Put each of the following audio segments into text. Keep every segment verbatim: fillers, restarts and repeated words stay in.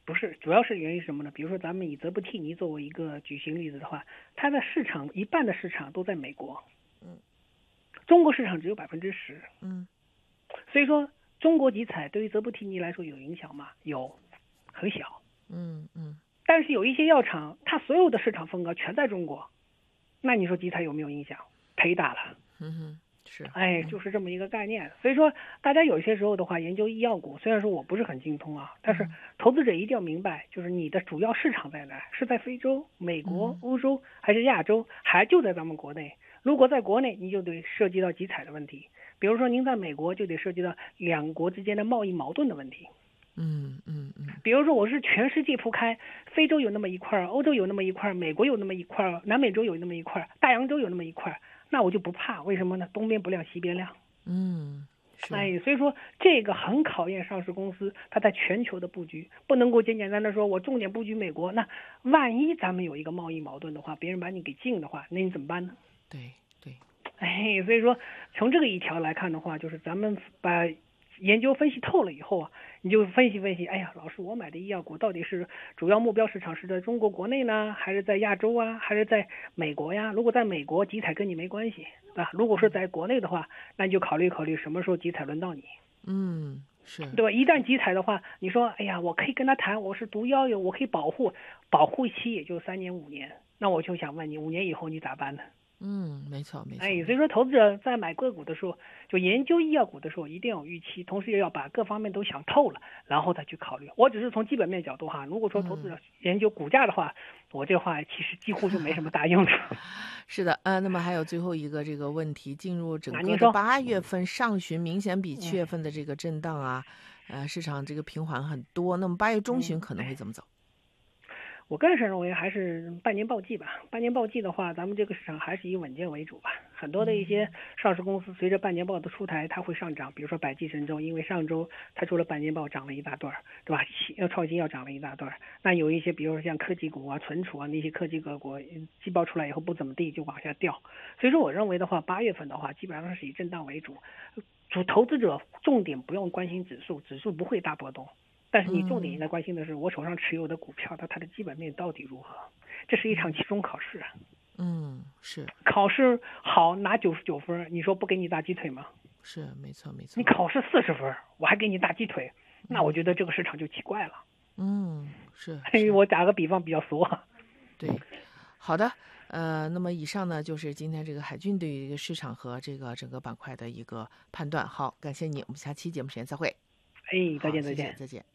不是，主要是原因是什么呢？比如说咱们以泽布蒂尼作为一个举行例子的话，它的市场一半的市场都在美国， 嗯， 中国市场只有百分之十， 嗯， 所以说中国集采对于泽布蒂尼来说有影响吗？有，很小， 嗯嗯。 但是有一些药厂，它所有的市场份额全在中国，那你说集采有没有影响？忒大了。 嗯哼，是， 哎，就是这么一个概念。所以说，大家有些时候的话，研究医药股，虽然说我不是很精通啊，但是投资者一定要明白，就是你的主要市场在哪？是在非洲、美国、欧洲，还是亚洲，还就在咱们国内？如果在国内，你就得涉及到集采的问题。比如说您在美国，就得涉及到两国之间的贸易矛盾的问题。 嗯嗯嗯。 比如说我是全世界铺开，非洲有那么一块，欧洲有那么一块，美国有那么一块，南美洲有那么一块，大洋洲有那么一块，那我就不怕，为什么呢？东边不亮西边亮。 嗯，是。 哎，所以说这个很考验上市公司它在全球的布局，不能够简简单单说我重点布局美国，那万一咱们有一个贸易矛盾的话，别人把你给禁的话，那你怎么办呢？ 对对。 哎，所以说从这个一条来看的话，就是咱们把研究分析透了以后啊，你就分析分析，哎呀，老师，我买的医药股到底是主要目标市场是在中国国内呢，还是在亚洲啊，还是在美国呀？如果在美国，集采跟你没关系，对吧？如果是在国内的话，那你就考虑考虑什么时候集采轮到你。 嗯，是， 对吧？一旦集采的话，你说，哎呀，我可以跟他谈，我是毒药药，我可以保护，保护期也就三年五年，那我就想问你，五年以后你咋办呢？ 嗯，没错没错。 哎，所以说投资者在买个股的时候，就研究医药股的时候，一定要有预期，同时也要把各方面都想透了，然后再去考虑。我只是从基本面角度哈，如果说投资者研究股价的话，嗯、我这话其实几乎就没什么大用处。 是的，呃，那么还有最后一个这个问题，进入整个的八月份上旬，明显比七月份的这个震荡啊，呃，市场这个平缓很多。那么八月中旬可能会怎么走？ 嗯我个人认为还是半年报季吧。半年报季的话，咱们这个市场还是以稳健为主吧。很多的一些上市公司随着半年报的出台，它会上涨。比如说百济神州，因为上周它出了半年报涨了一大段，对吧？创新药涨了一大段。那有一些比如说像科技股啊、存储啊那些科技个股，季报出来以后不怎么地就往下掉。所以说我认为的话，八月份的话基本上是以震荡为主。主投资者重点不用关心指数，指数不会大波动。但是你重点应该关心的是，我手上持有的股票，它它的基本面到底如何？这是一场期中考试。 嗯，是。 考试好拿九十九分，你说不给你大鸡腿吗？ 是，没错没错。 你考试四十分，我还给你大鸡腿，那我觉得这个市场就奇怪了。 嗯，是。 是我打个比方比较俗。 对，好的。呃，那么以上呢就是今天这个海军对于市场和这个整个板块的一个判断。好，感谢你，我们下期节目时间再会。 哎，再见再见再见。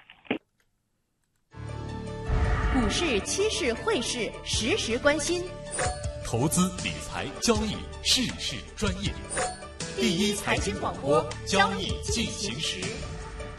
股市、期市、汇市，时时关心。 投资理财交易，事事专业。第一财经广播，交易进行时。